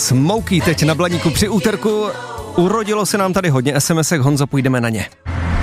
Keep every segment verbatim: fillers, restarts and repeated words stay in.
Smokey teď na Blaníku při úterku. Urodilo se nám tady hodně es em esek, Honzo, půjdeme na ně.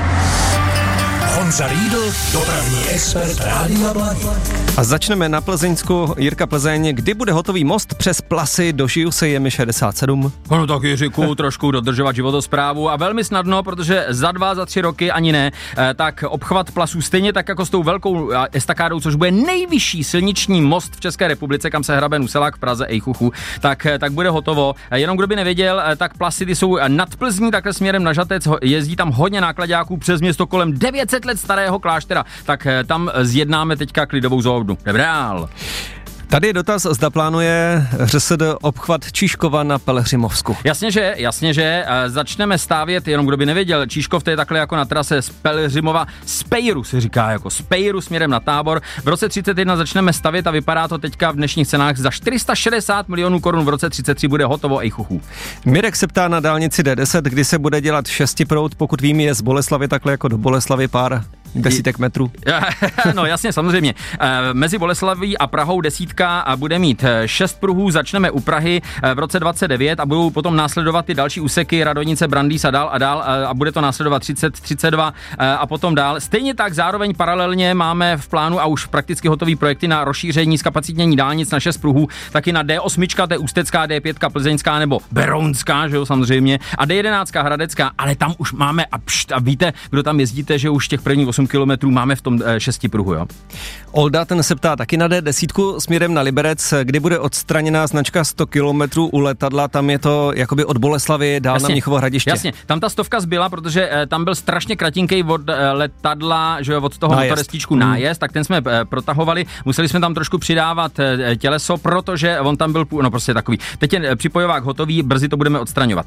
Honza Riedl, dopravní expert Rádia Blaník. A začneme na Plzeňsku. Jirka, Plzeň, kdy bude hotový most přes Plasy, dožiju se je mi šedesát sedm? No tak Jiříku, trošku dodržovat životosprávu a velmi snadno, protože za dva, za tři roky ani ne, tak obchvat Plasů stejně tak jako s tou velkou estakádou, což bude nejvyšší silniční most v České republice, kam se hrabe Nuselák v Praze, Ejchuchu, tak, tak bude hotovo. Jenom kdo by nevěděl, tak Plasy ty jsou nad Plzní, takhle směrem na Žatec, jezdí tam hodně nákladáků přes město kolem devět set let starého kláštera, tak tam zjednáme teďka klidovou zónu. Dobrál. Tady je dotaz, zda plánuje ŘSD obchvat Číškova na Pelhřimovsku. Jasně, že, jasně, že začneme stavět, jenom kdo by nevěděl, Číškov to je takhle jako na trase z Pelhřimova, z Pejru se říká, jako z Pejru směrem na Tábor. V roce třicet jedna začneme stavět a vypadá to teďka v dnešních cenách za čtyři sta šedesát milionů korun, v roce třicet tři bude hotovo, ejchuchu. Mirek se ptá na dálnici D deset, kdy se bude dělat šestiproud, pokud vím, je z Boleslavy takhle jako do Boleslavy pár desítek metrů. No jasně, samozřejmě. Mezi Boleslaví a Prahou desítka a bude mít šest pruhů, začneme u Prahy v roce dvacet devět a budou potom následovat ty další úseky Radonice, Brandýs a dál a dál a bude to následovat třicet, třicet dva a potom dál. Stejně tak zároveň paralelně máme v plánu a už prakticky hotový projekty na rozšíření zkapacitnění dálnic na šest pruhů, taky na D osm, to je Ústecká, D pět plzeňská nebo Berounská, že jo, samozřejmě, a D jedenáct Hradecká, ale tam už máme a, pšt, a víte, kdo tam jezdíte, že už těch prvních osm kilometrů máme v tom e, šesti pruhu, jo. Olda, ten se ptá taky na D deset směrem na Liberec, kdy bude odstraněná značka sto kilometrů u letadla, tam je to jakoby od Boleslavy dál jasně, na Mnichovo Hradiště. Jasně, tam ta stovka zbyla, protože e, tam byl strašně kratinkej od e, letadla, že jo, od toho motorestíčku nájezd, tak ten jsme e, protahovali, museli jsme tam trošku přidávat e, těleso, protože on tam byl, no prostě takový. Teď je připojovák hotový, brzy to budeme odstraňovat.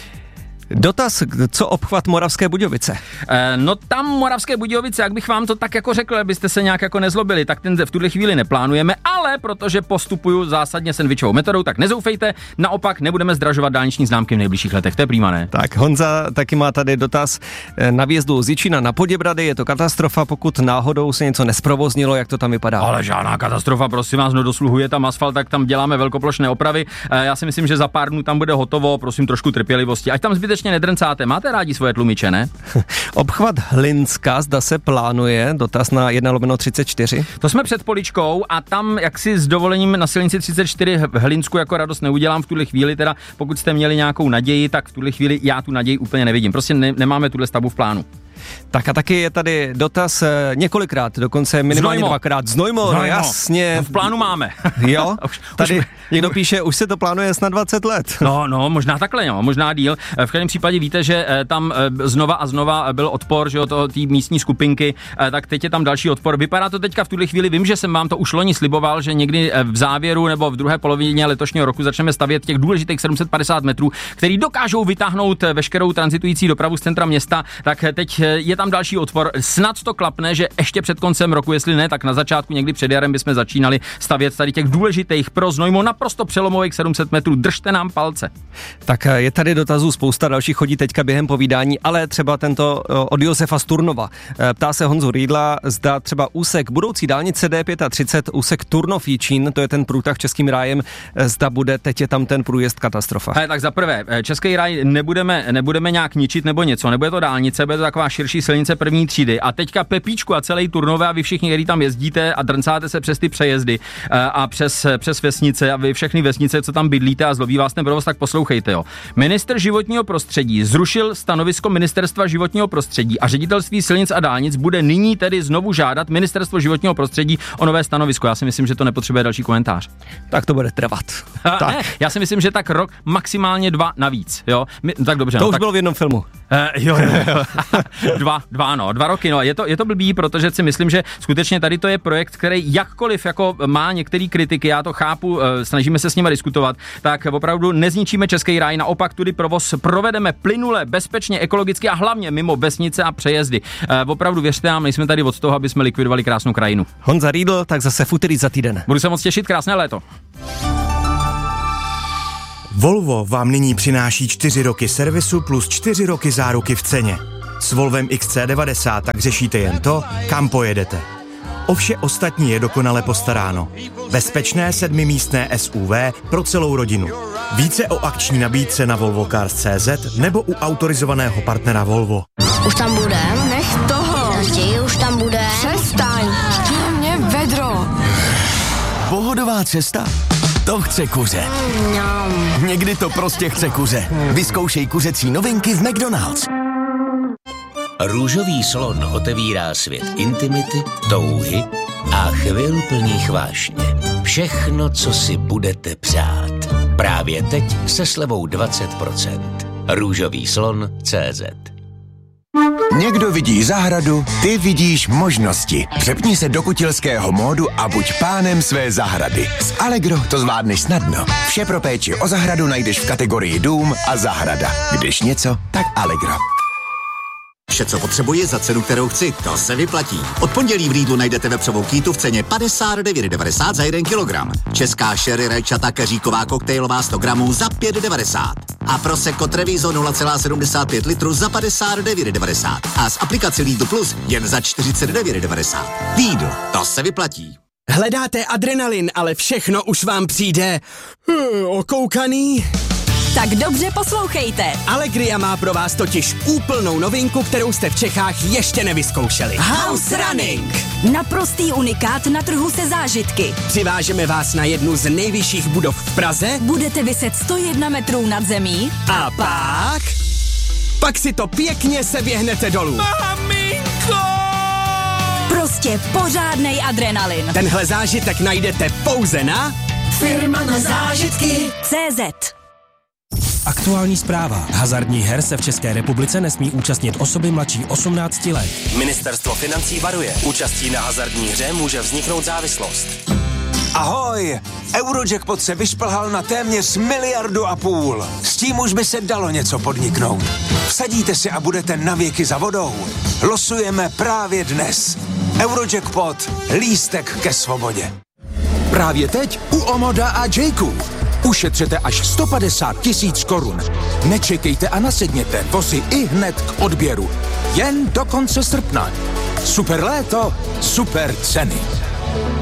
Dotaz, co obchvat Moravské Budějovice? E, no tam Moravské Budějovice, jak bych vám to tak jako řekl, abyste se nějak jako nezlobili, tak ten v tuhle chvíli neplánujeme, ale protože postupuju zásadně sandvičovou metodou, tak nezoufejte, naopak nebudeme zdražovat dálniční známky v nejbližších letech, to je prýma, ne? Tak Honza taky má tady dotaz na výjezdu z Jičína na Poděbrady, je to katastrofa, pokud náhodou se něco nesprovoznilo, jak to tam vypadá? Ale žádná katastrofa, prosím vás, no dosluhuje tam asfalt, tak tam děláme velkoplošné opravy, e, já si myslím, že za pár dnů tam bude hotovo, prosím trošku trpělivosti, ať tam zbytečně nedrncáte. Máte rádi svoje tlumiče, ne? Obchvat Hlinska, zda se plánuje, dotaz na jedna lomeno třicet čtyři. To jsme před Poličkou a tam, jak si s dovolením na silnici třicet čtyři v Hlinsku jako radost neudělám v tuhle chvíli, teda pokud jste měli nějakou naději, tak v tuhle chvíli já tu naději úplně nevidím. Prostě ne, nemáme tuhle stavbu v plánu. Tak a taky je tady dotaz e, několikrát, dokonce minimálně Znojmo. dvakrát. Znojmo, Znojmo, no jasně. No v plánu máme. Jo, už, tady už... někdo píše, už se to plánuje snad dvacet let. No, no, možná takhle, no, možná díl. V každém případě víte, že e, tam e, znova a znova byl odpor, že jo, to, tý místní skupinky, e, tak teď je tam další odpor. Vypadá to teďka v tuhle chvíli, vím, že jsem vám to už loni sliboval, že někdy v závěru nebo v druhé polovině letošního roku začneme stavět těch důležitých sedm set padesát metrů, který dokážou vytáhnout veškerou transitující dopravu z centra města, tak teď je tam další odpor. Snad to klapne, že ještě před koncem roku, jestli ne, tak na začátku někdy před jarem bychom začínali stavět tady těch důležitých pro Znojmo naprosto přelomových sedm set metrů. Držte nám palce. Tak je tady dotazů spousta, dalších chodí teďka během povídání, ale třeba tento od Josefa Sturnova. Ptá se Honzu Riedla, zda třeba úsek budoucí dálnice D třicet pět, úsek Turnov-Jičín, to je ten průtah Českým rájem, zda bude, teď je tam ten průjezd katastrofa. He, tak za prvé, Český ráj nebudeme, nebudeme nějak ničit nebo něco, nebude to dálnice, bude to taková širší silnice první třídy. A teďka Pepíčku a celý Turnové a vy všichni, kteří tam jezdíte a drncáte se přes ty přejezdy a přes, přes vesnice a vy všechny vesnice, co tam bydlíte a zlobí vás ten provoz, tak poslouchejte, jo. Ministr životního prostředí zrušil stanovisko Ministerstva životního prostředí a Ředitelství silnic a dálnic bude nyní tedy znovu žádat Ministerstvo životního prostředí o nové stanovisko. Já si myslím, že to nepotřebuje další komentář. Tak to bude trvat. Tak. Ne, já si myslím, že tak rok, maximálně dva navíc, jo. My, tak dobře. To no, už tak... bylo v jednom filmu. Uh, jo, jo, jo. dva, dva, no, dva roky, no. Je to, je to blbý, protože si myslím, že skutečně tady to je projekt, který jakkoliv jako má některé kritiky, já to chápu, uh, snažíme se s nimi diskutovat, tak opravdu nezničíme Český ráj, naopak tudy provoz provedeme plynule, bezpečně, ekologicky a hlavně mimo vesnice a přejezdy. Uh, opravdu věřte nám, nejsme tady od toho, aby jsme likvidovali krásnou krajinu. Honza Riedl, tak zase v úterý za týden. Budu se moc těšit, krásné léto. Volvo vám nyní přináší čtyři roky servisu plus čtyři roky záruky v ceně. S Volvem X C devadesát tak řešíte jen to, kam pojedete. O vše ostatní je dokonale postaráno. Bezpečné sedmimístné S U V pro celou rodinu. Více o akční nabídce na volvo cars tečka cé zet nebo u autorizovaného partnera Volvo. Už tam budem? Nech toho. Raději už tam budem. Přestaň. Hlavně vedro. Pohodová cesta? To chce kuře. Mňam. Někdy to prostě chce kuře. Vyzkoušej kuřecí novinky v McDonald's. Růžový slon otevírá svět intimity, touhy a chvil plných vášně. Všechno, co si budete přát. Právě teď se slevou dvacet procent. Růžový slon tečka cé zet. Někdo vidí zahradu, ty vidíš možnosti. Přepni se do kutilského módu a buď pánem své zahrady. S Allegro to zvládneš snadno. Vše pro péči o zahradu najdeš v kategorii dům a zahrada. Když něco, tak Allegro. Vše, co potřebuji za cenu, kterou chci, to se vyplatí. Od pondělí v Lidlu najdete vepřovou kýtu v ceně padesát devět devadesát za jeden kilogram. Česká sherry rajčata keříková koktejlová sto gramů za pět devadesát. A Prosecco Treviso nula celá sedmdesát pět litru za padesát devět devadesát. A z aplikace Lidl Plus jen za čtyřicet devět devadesát. Lidl, to se vyplatí. Hledáte adrenalin, ale všechno už vám přijde uh, okoukaný? Tak dobře poslouchejte. Allegria má pro vás totiž úplnou novinku, kterou jste v Čechách ještě nevyzkoušeli. House Running. Naprostý unikát na trhu se zážitky. Přivážeme vás na jednu z nejvyšších budov v Praze. Budete viset sto jedna metrů nad zemí. A pak... Pak si to pěkně seběhnete dolů. Maminko! Prostě pořádnej adrenalin. Tenhle zážitek najdete pouze na... Firma na zážitky C Z. Aktuální zpráva. Hazardních her se v České republice nesmí účastnit osoby mladší osmnácti let. Ministerstvo financí varuje. Účastí na hazardní hře může vzniknout závislost. Ahoj! Eurojackpot se vyšplhal na téměř miliardu a půl. S tím už by se dalo něco podniknout. Vsadíte si a budete navěky za vodou. Losujeme právě dnes. Eurojackpot. Lístek ke svobodě. Právě teď u Omoda a Jayku. Ušetřete až sto padesát tisíc korun. Nečekejte a nasedněte vozy i hned k odběru. Jen do konce srpna. Super léto, super ceny.